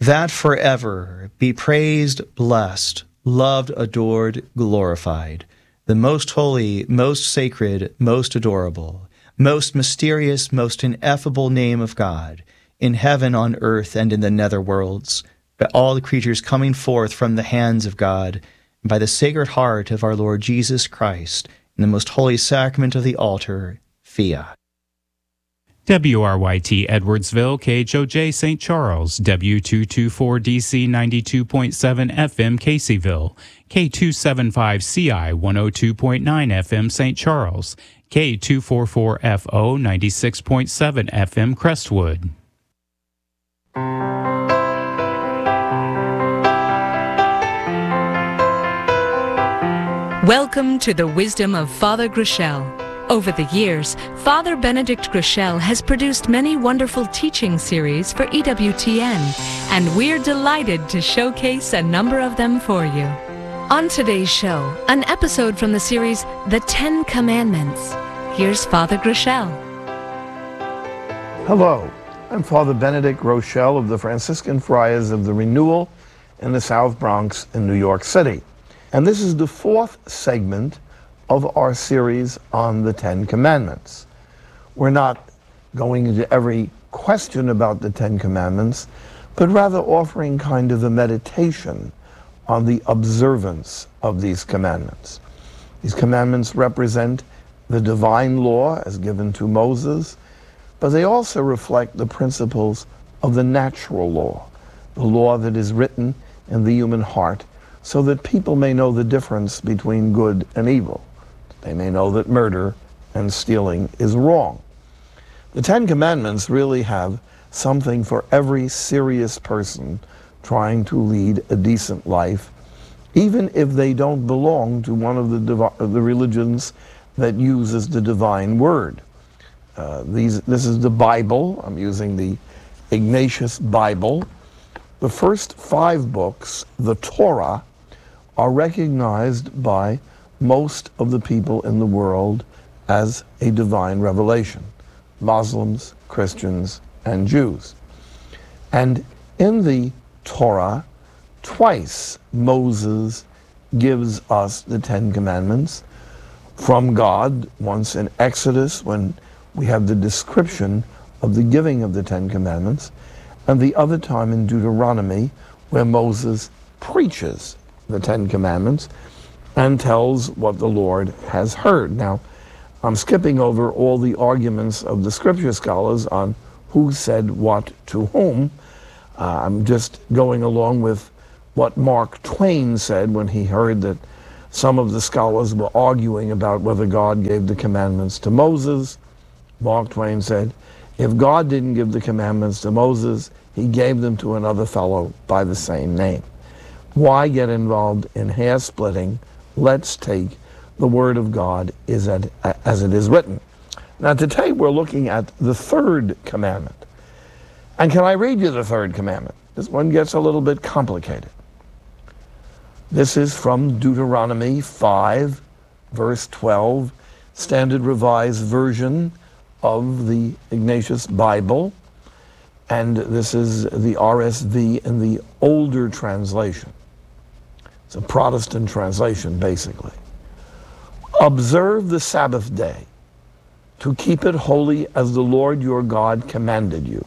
that forever be praised, blessed, loved, adored, glorified, the most holy, most sacred, most adorable, most mysterious, most ineffable name of God, in heaven, on earth, and in the nether worlds, by all the creatures coming forth from the hands of God, and by the Sacred Heart of our Lord Jesus Christ, in the most holy sacrament of the altar, Fiat. WRYT Edwardsville, KHOJ St. Charles, W224DC 92.7 FM Caseyville, K275CI 102.9 FM St. Charles, K244FO 96.7 FM Crestwood. Welcome to the Wisdom of Father Groeschel. Over the years, Father Benedict Groeschel has produced many wonderful teaching series for EWTN, and we're delighted to showcase a number of them for you. On today's show, an episode from the series The Ten Commandments. Here's Father Groeschel. Hello, I'm Father Benedict Groeschel of the Franciscan Friars of the Renewal in the South Bronx in New York City. And this is the fourth segment of our series on the Ten Commandments. We're not going into every question about the Ten Commandments, but rather offering kind of a meditation on the observance of these commandments. These commandments represent the divine law as given to Moses, but they also reflect the principles of the natural law, the law that is written in the human heart, so that people may know the difference between good and evil. They may know that murder and stealing is wrong. The Ten Commandments really have something for every serious person trying to lead a decent life, even if they don't belong to one of the religions that uses the divine word. This is the Bible. I'm using the Ignatius Bible. The first 5 books, the Torah, are recognized by most of the people in the world as a divine revelation. Muslims, Christians, and Jews. And in the Torah, twice Moses gives us the Ten Commandments from God, once in Exodus when we have the description of the giving of the Ten Commandments, and the other time in Deuteronomy where Moses preaches the Ten Commandments and tells what the Lord has heard. Now, I'm skipping over all the arguments of the scripture scholars on who said what to whom. I'm just going along with what Mark Twain said when he heard that some of the scholars were arguing about whether God gave the commandments to Moses. Mark Twain said, if God didn't give the commandments to Moses, he gave them to another fellow by the same name. Why get involved in hair splitting? Let's take the word of God as it is written. Now today we're looking at the third commandment. And can I read you the third commandment? This one gets a little bit complicated. This is from Deuteronomy 5, verse 12, Standard Revised Version of the Ignatius Bible. And this is the RSV in the older translation. It's a Protestant translation, basically. Observe the Sabbath day, to keep it holy as the Lord your God commanded you.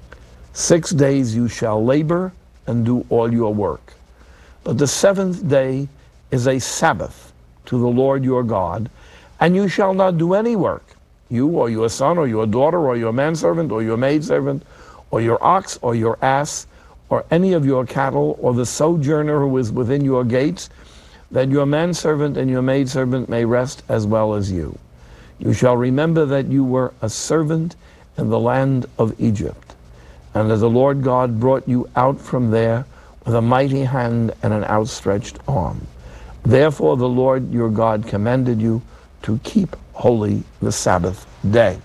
6 days you shall labor and do all your work. But the 7th day is a Sabbath to the Lord your God, and you shall not do any work, you or your son or your daughter or your manservant or your maidservant or your ox or your ass or any of your cattle or the sojourner who is within your gates, that your manservant and your maidservant may rest as well as you. You shall remember that you were a servant in the land of Egypt, and that the Lord God brought you out from there with a mighty hand and an outstretched arm. Therefore the Lord your God commanded you to keep holy the Sabbath day.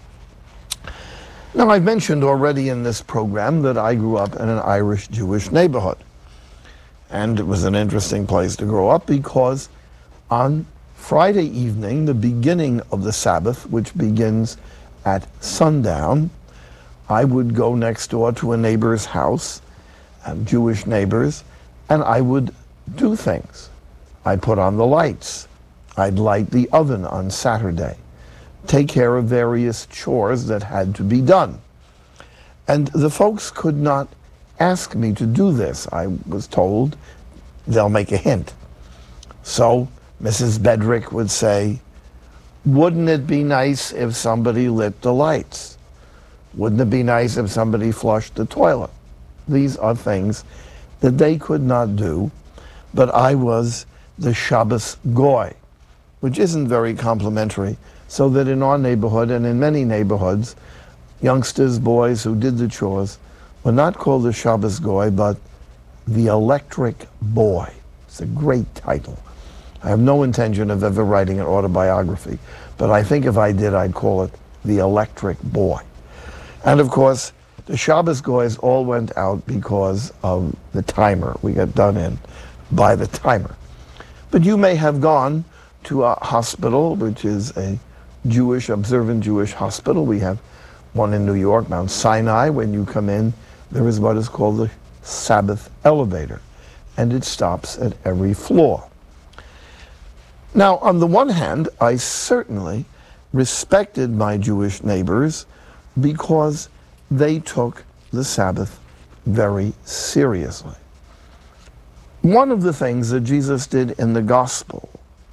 Now, I've mentioned already in this program that I grew up in an Irish Jewish neighborhood. And it was an interesting place to grow up because on Friday evening, the beginning of the Sabbath, which begins at sundown, I would go next door to a neighbor's house Jewish neighbors, and I would do things. I'd put on the lights. I'd light the oven on Saturday, take care of various chores that had to be done. And the folks could not ask me to do this. I was told they'll make a hint. So Mrs. Bedrick would say, wouldn't it be nice if somebody lit the lights? Wouldn't it be nice if somebody flushed the toilet? These are things that they could not do, but I was the Shabbos Goy, which isn't very complimentary, so that in our neighborhood and in many neighborhoods, youngsters, boys who did the chores were not called the Shabbos Goy, but the Electric Boy. It's a great title. I have no intention of ever writing an autobiography, but I think if I did, I'd call it the Electric Boy. And of course, the Shabbos Goys all went out because of the timer. We got done in by the timer. But you may have gone to a hospital, which is a Jewish, observant Jewish hospital. We have one in New York, Mount Sinai. When you come in, there is what is called the Sabbath elevator, and it stops at every floor. Now, on the one hand, I certainly respected my Jewish neighbors because they took the Sabbath very seriously. One of the things that Jesus did in the gospel,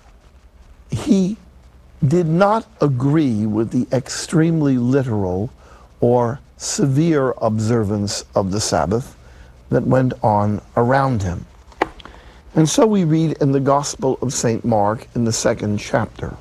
he did not agree with the extremely literal or severe observance of the Sabbath that went on around him. And so we read in the Gospel of St. Mark in the 2nd chapter.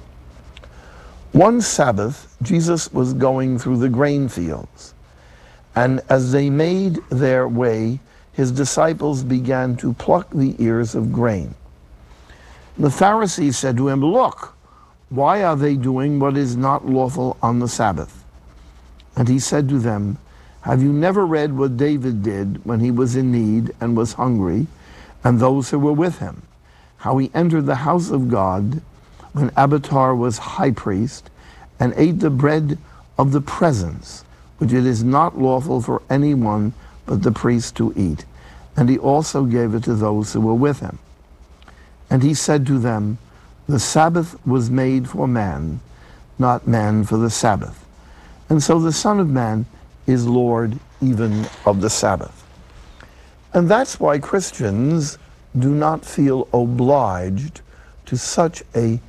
One Sabbath, Jesus was going through the grain fields, and as they made their way, his disciples began to pluck the ears of grain. The Pharisees said to him, "Look, why are they doing what is not lawful on the Sabbath?" And he said to them, "Have you never read what David did when he was in need and was hungry, and those who were with him, how he entered the house of God when Abiathar was high priest, and ate the bread of the presence, which it is not lawful for anyone but the priest to eat. And he also gave it to those who were with him. And he said to them, the Sabbath was made for man, not man for the Sabbath. And so the Son of Man is Lord even of the Sabbath." And that's why Christians do not feel obliged to such a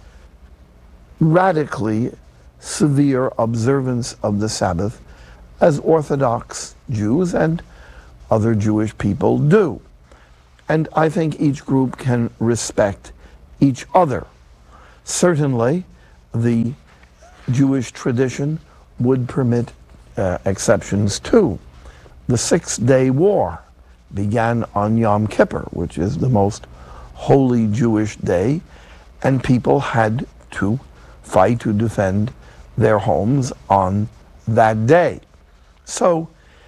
radically severe observance of the Sabbath as Orthodox Jews and other Jewish people do. And I think each group can respect each other. Certainly, the Jewish tradition would permit exceptions too. The Six-Day War began on Yom Kippur, which is the most holy Jewish day, and people had to fight to defend their homes on that day. So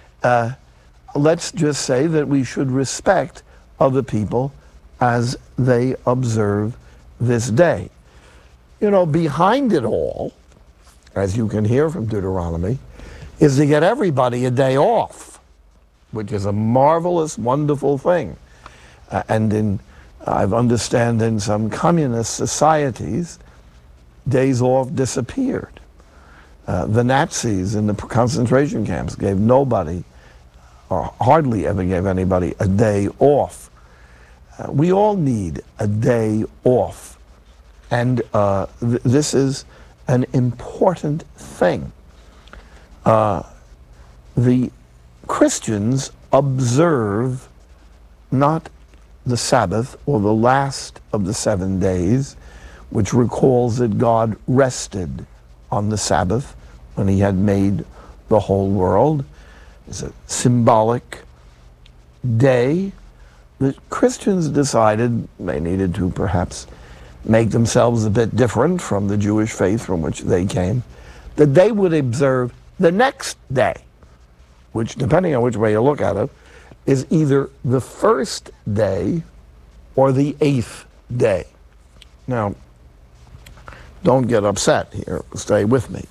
let's just say that we should respect other people as they observe this day. You know, behind it all, as you can hear from Deuteronomy, is to get everybody a day off, which is a marvelous, wonderful thing. And I understand in some communist societies, days off disappeared. The Nazis in the concentration camps gave nobody, or hardly ever gave anybody, a day off. We all need a day off. And this is an important thing. The Christians observe not the Sabbath or the last of the 7 days, which recalls that God rested on the Sabbath when he had made the whole world. It's a symbolic day that Christians decided they needed to perhaps make themselves a bit different from the Jewish faith from which they came, that they would observe the next day, which, depending on which way you look at it, is either the first day or the 8th day. Now, don't get upset here, stay with me.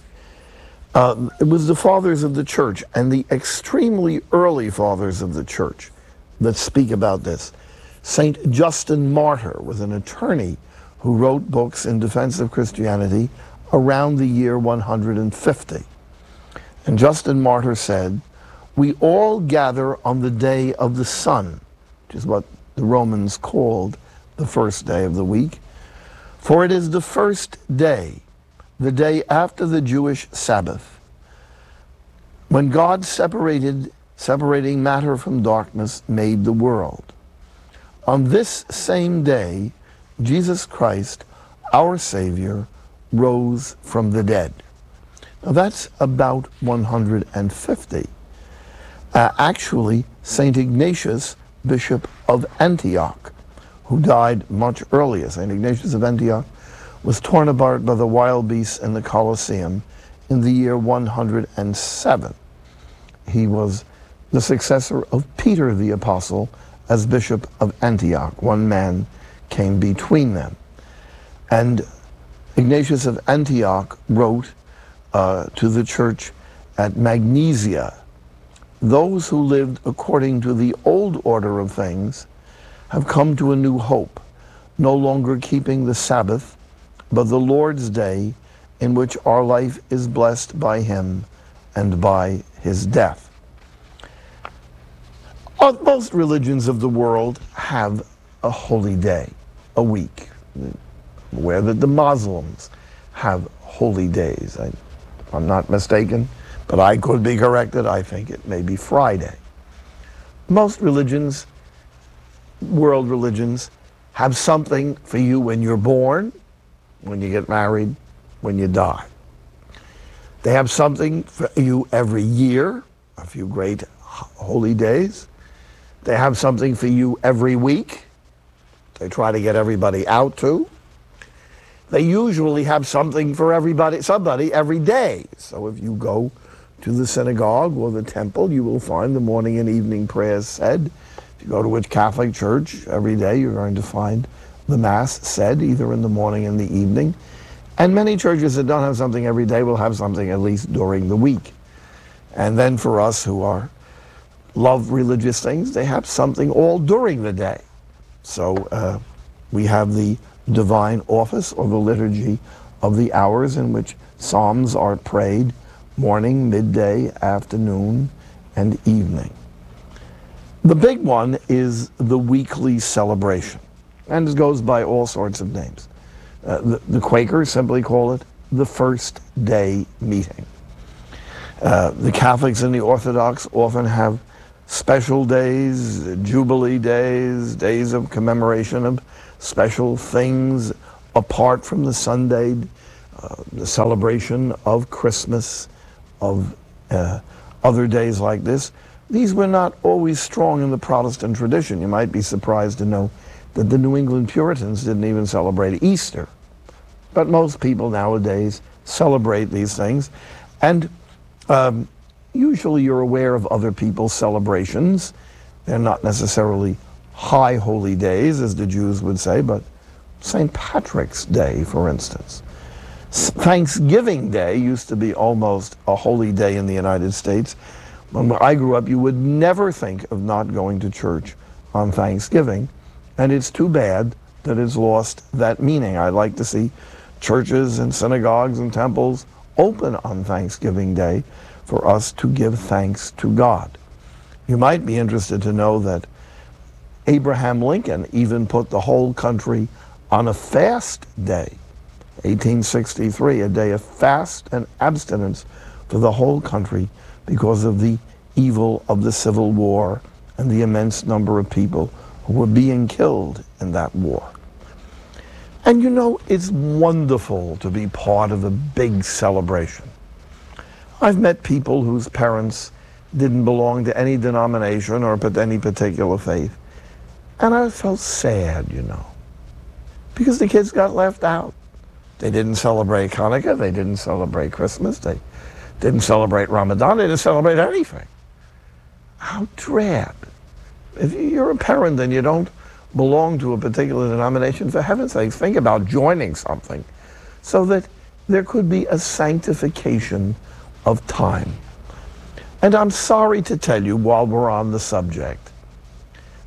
It was the fathers of the church and the extremely early fathers of the church that speak about this. Saint Justin Martyr was an attorney who wrote books in defense of Christianity around the year 150. And Justin Martyr said, "We all gather on the day of the sun," which is what the Romans called the first day of the week, "for it is the first day, the day after the Jewish Sabbath, when God separating matter from darkness, made the world. On this same day, Jesus Christ, our Savior, rose from the dead." Now that's about 150. Actually, St. Ignatius, Bishop of Antioch, who died much earlier, St. Ignatius of Antioch, was torn apart by the wild beasts in the Colosseum in the year 107. He was the successor of Peter the Apostle as Bishop of Antioch. One man came between them. And Ignatius of Antioch wrote to the church at Magnesia, "Those who lived according to the old order of things have come to a new hope, no longer keeping the Sabbath, but the Lord's day, in which our life is blessed by him and by his death." Most religions of the world have a holy day, a week. I'm aware that the Muslims have holy days. I'm not mistaken, but I could be corrected. I think it may be Friday. Most religions, world religions, have something for you when you're born, when you get married, when you die. They have something for you every year, a few great holy days. They have something for you every week. They try to get everybody out to. They usually have something for somebody every day. So if you go to the synagogue or the temple, you will find the morning and evening prayers said. If you go to a Catholic church every day, you're going to find the Mass said, either in the morning and the evening. And many churches that don't have something every day will have something at least during the week. And then for us who love religious things, they have something all during the day. So we have the divine office or the liturgy of the hours in which psalms are prayed morning, midday, afternoon, and evening. The big one is the weekly celebration, and it goes by all sorts of names. The Quakers simply call it the first day meeting. The Catholics and the Orthodox often have special days, jubilee days, days of commemoration of special things apart from the Sunday, the celebration of Christmas, of other days like this. These were not always strong in the Protestant tradition. You might be surprised to know that the New England Puritans didn't even celebrate Easter. But most people nowadays celebrate these things. And usually you're aware of other people's celebrations. They're not necessarily high holy days, as the Jews would say, but St. Patrick's Day, for instance. Thanksgiving Day used to be almost a holy day in the United States. When I grew up, you would never think of not going to church on Thanksgiving, and it's too bad that it's lost that meaning. I'd like to see churches and synagogues and temples open on Thanksgiving Day for us to give thanks to God. You might be interested to know that Abraham Lincoln even put the whole country on a fast day, 1863, a day of fast and abstinence for the whole country because of the evil of the Civil War and the immense number of people who were being killed in that war. And you know, it's wonderful to be part of a big celebration. I've met people whose parents didn't belong to any denomination or any particular faith, and I felt sad, you know, because the kids got left out. They didn't celebrate Hanukkah, they didn't celebrate Christmas, they didn't celebrate Ramadan, they didn't celebrate anything. How drab. If you're a parent and you don't belong to a particular denomination, for heaven's sake, think about joining something so that there could be a sanctification of time. And I'm sorry to tell you, while we're on the subject,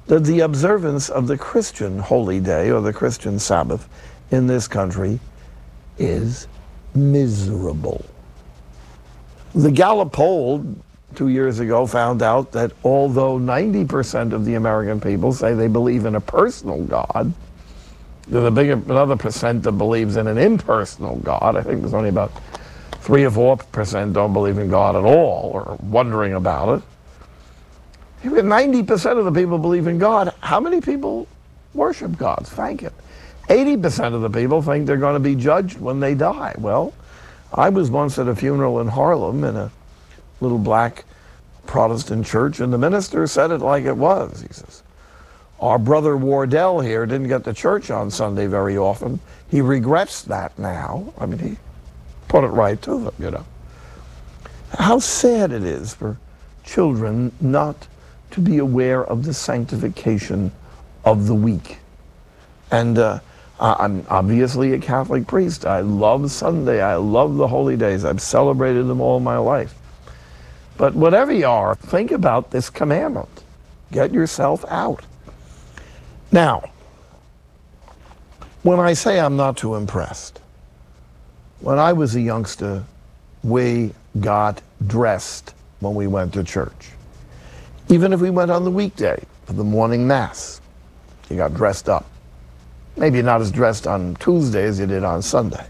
that the observance of the Christian holy day or the Christian Sabbath in this country is miserable. The Gallup poll 2 years ago found out that although 90% of the American people say they believe in a personal God, there's another percent that believes in an impersonal God. I think there's only about 3 or 4% don't believe in God at all or wondering about it. If 90% of the people believe in God, how many people worship God? Thank you. 80% of the people think they're going to be judged when they die. Well, I was once at a funeral in Harlem in a little black Protestant church, and the minister said it like it was. He says, our brother Wardell here didn't get to church on Sunday very often. He regrets that now. I mean, he put it right to them, you know. How sad it is for children not to be aware of the sanctification of the week. And I'm obviously a Catholic priest. I love Sunday. I love the holy days. I've celebrated them all my life. But whatever you are, think about this commandment. Get yourself out. Now, when I say I'm not too impressed, when I was a youngster, we got dressed when we went to church. Even if we went on the weekday for the morning mass, you got dressed up. Maybe not as dressed on Tuesday as you did on Sunday.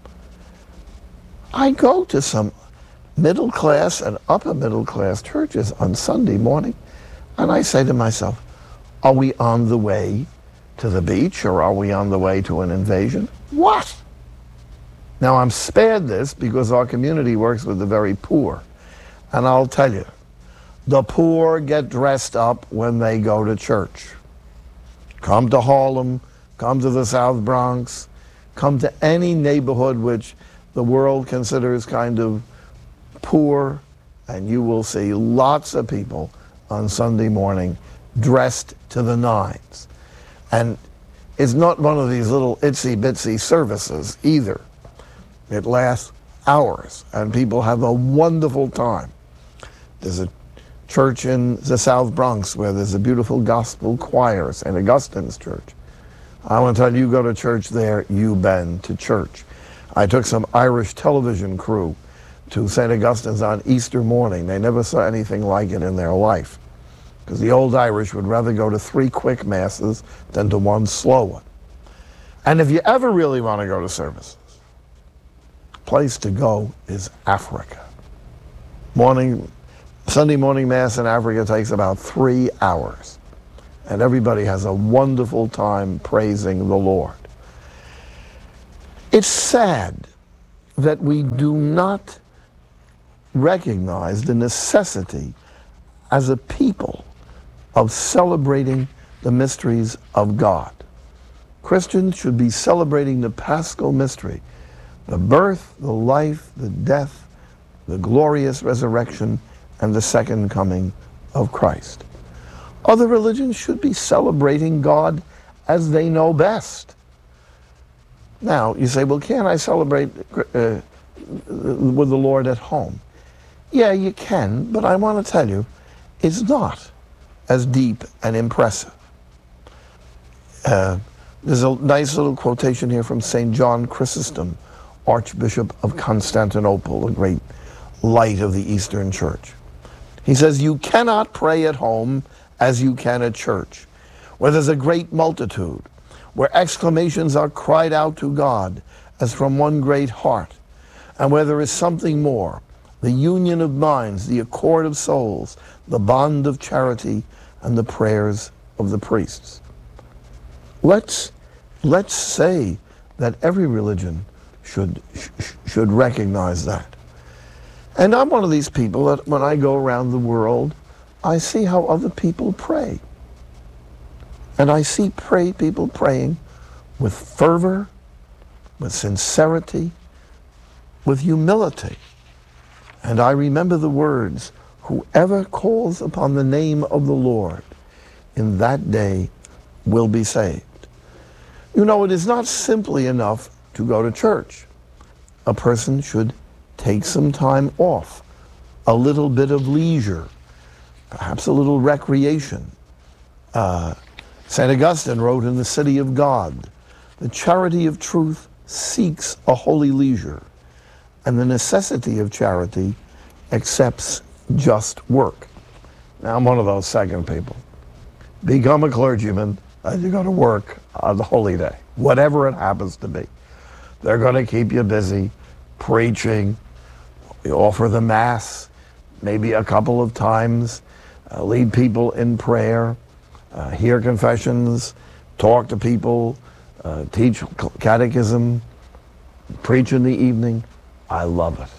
I go to some middle class and upper middle class churches on Sunday morning, and I say to myself, are we on the way to the beach or are we on the way to an invasion? What? Now I'm spared this because our community works with the very poor. And I'll tell you, the poor get dressed up when they go to church. Come to Harlem, come to the South Bronx, come to any neighborhood which the world considers kind of poor, and you will see lots of people on Sunday morning dressed to the nines. And it's not one of these little itsy-bitsy services either. It lasts hours, and people have a wonderful time. There's a church in the South Bronx where there's a beautiful gospel choir, St. Augustine's Church. I want to tell you, you go to church there, you've been to church. I took some Irish television crew to St. Augustine's on Easter morning. They never saw anything like it in their life, because the old Irish would rather go to 3 quick masses than to 1 slow one. And if you ever really want to go to services, the place to go is Africa. Sunday morning mass in Africa takes about 3 hours, and everybody has a wonderful time praising the Lord. It's sad that we do not recognize the necessity as a people of celebrating the mysteries of God. Christians should be celebrating the Paschal mystery, the birth, the life, the death, the glorious resurrection, and the second coming of Christ. Other religions should be celebrating God as they know best. Now, you say, well, can't I celebrate with the Lord at home? Yeah, you can, but I want to tell you, it's not as deep and impressive. There's a nice little quotation here from St. John Chrysostom, Archbishop of Constantinople, a great light of the Eastern Church. He says, you cannot pray at home as you can at church, where there's a great multitude, where exclamations are cried out to God as from one great heart, and where there is something more, the union of minds, the accord of souls, the bond of charity, and the prayers of the priests. Let's say that every religion should recognize that. And I'm one of these people that when I go around the world, I see how other people pray. And I see people praying with fervor, with sincerity, with humility. And I remember the words, whoever calls upon the name of the Lord in that day will be saved. You know, it is not simply enough to go to church. A person should take some time off, a little bit of leisure, perhaps a little recreation, St. Augustine wrote in The City of God, the charity of truth seeks a holy leisure, and the necessity of charity accepts just work. Now, I'm one of those second people. Become a clergyman, and you go to work on the holy day, whatever it happens to be. They're going to keep you busy preaching, you offer the Mass, maybe a couple of times, lead people in prayer, hear confessions, talk to people, teach catechism, preach in the evening. I love it.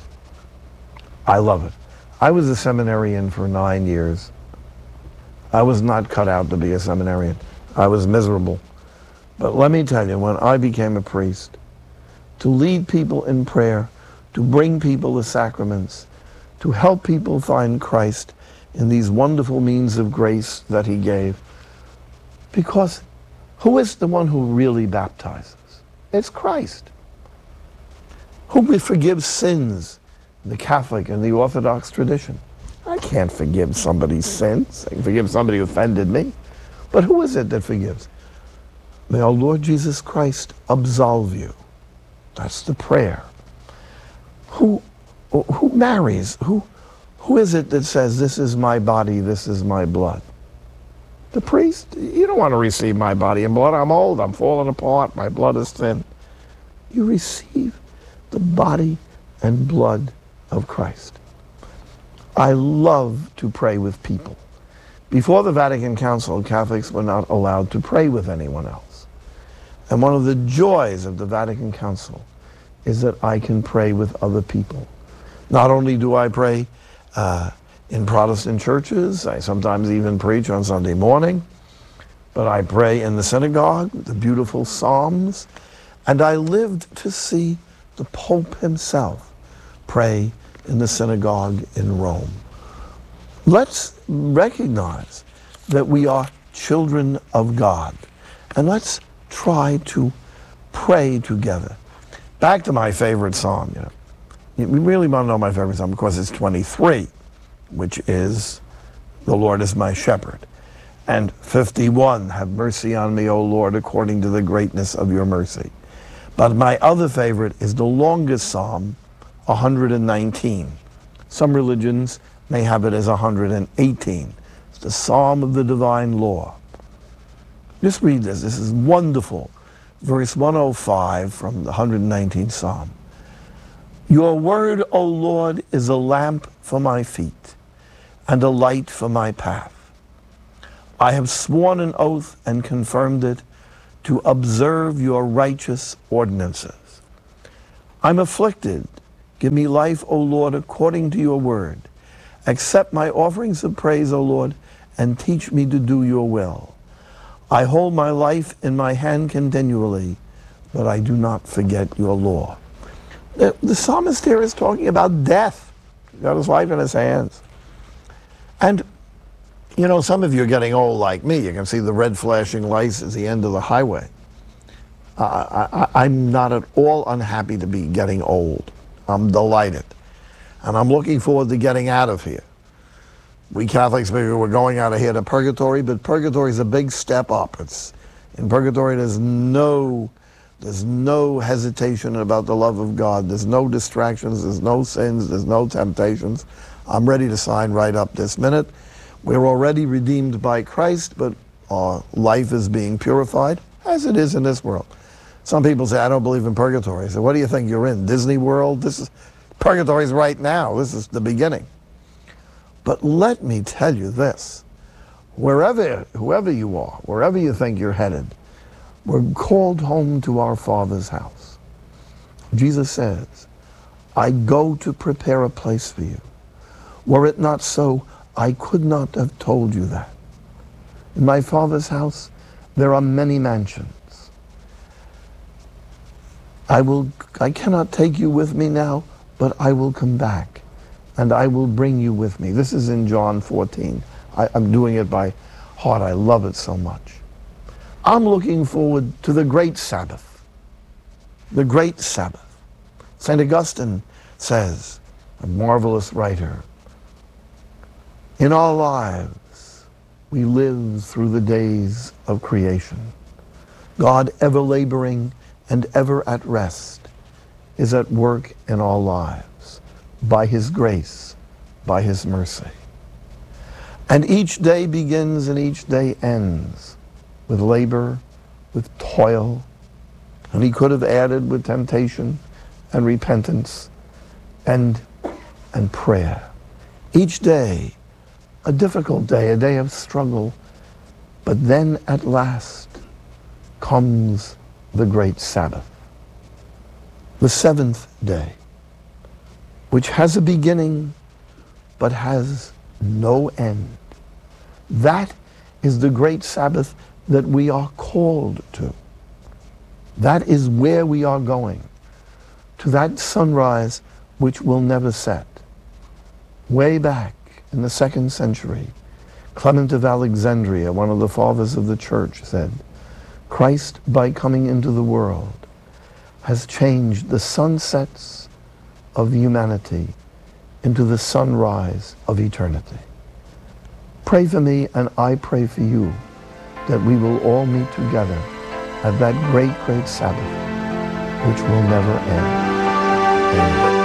I love it. I was a seminarian for 9 years. I was not cut out to be a seminarian. I was miserable. But let me tell you, when I became a priest, to lead people in prayer, to bring people the sacraments, to help people find Christ in these wonderful means of grace that he gave. Because who is the one who really baptizes? It's Christ. Who forgives sins? The Catholic and the Orthodox tradition. I can't forgive somebody's sins. I can forgive somebody who offended me. But who is it that forgives? May our Lord Jesus Christ absolve you. That's the prayer. Who marries? Who is it that says, this is my body, this is my blood? The priest. You don't want to receive my body and blood. I'm old, I'm falling apart, my blood is thin. You receive the body and blood of Christ. I love to pray with people. Before the Vatican Council, Catholics were not allowed to pray with anyone else. And one of the joys of the Vatican Council is that I can pray with other people. Not only do I pray in Protestant churches, I sometimes even preach on Sunday morning, but I pray in the synagogue, the beautiful Psalms, and I lived to see the Pope himself pray in the synagogue in Rome. Let's recognize that we are children of God, and let's try to pray together. Back to my favorite psalm. You really want to know my favorite psalm because it's 23, which is, the Lord is my shepherd. And 51, have mercy on me, O Lord, according to the greatness of your mercy. But my other favorite is the longest psalm, 119. Some religions may have it as 118. It's the Psalm of the Divine Law. Just read this. This is wonderful. Verse 105 from the 119th Psalm. Your word, O Lord, is a lamp for my feet and a light for my path. I have sworn an oath and confirmed it to observe your righteous ordinances. I'm afflicted. Give me life, O Lord, according to your word. Accept my offerings of praise, O Lord, and teach me to do your will. I hold my life in my hand continually, but I do not forget your law. The psalmist here is talking about death. He's got his life in his hands. And, you know, some of you are getting old like me. You can see the red flashing lights at the end of the highway. I'm not at all unhappy to be getting old. I'm delighted. And I'm looking forward to getting out of here. We Catholics, maybe we're going out of here to purgatory, but purgatory is a big step up. In purgatory, there's no hesitation about the love of God. There's no distractions, there's no sins, there's no temptations. I'm ready to sign right up this minute. We're already redeemed by Christ, but our life is being purified, as it is in this world. Some people say, I don't believe in purgatory. I say, what do you think you're in? Disney World? Purgatory's right now. This is the beginning. But let me tell you this. Whoever you are, wherever you think you're headed, we're called home to our Father's house. Jesus says, I go to prepare a place for you. Were it not so, I could not have told you that. In my Father's house, there are many mansions. I cannot take you with me now, but I will come back, and I will bring you with me. This is in John 14. I'm doing it by heart. I love it so much. I'm looking forward to the great Sabbath. The great Sabbath. St. Augustine says, a marvelous writer, in our lives, we live through the days of creation. God, ever laboring and ever at rest, is at work in our lives by His grace, by His mercy. And each day begins and each day ends with labor, with toil, and He could have added with temptation and repentance and prayer. Each day, a difficult day, a day of struggle, but then at last comes the great Sabbath, the seventh day, which has a beginning but has no end. That is the great Sabbath that we are called to. That is where we are going, to that sunrise which will never set. Way back in the 2nd century, Clement of Alexandria, one of the fathers of the church, said, Christ, by coming into the world, has changed the sunsets of humanity into the sunrise of eternity. Pray for me, and I pray for you, that we will all meet together at that great, great Sabbath, which will never end. Amen.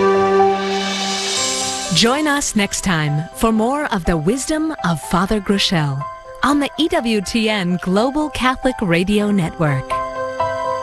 Join us next time for more of the wisdom of Father Groeschel on the EWTN Global Catholic Radio Network.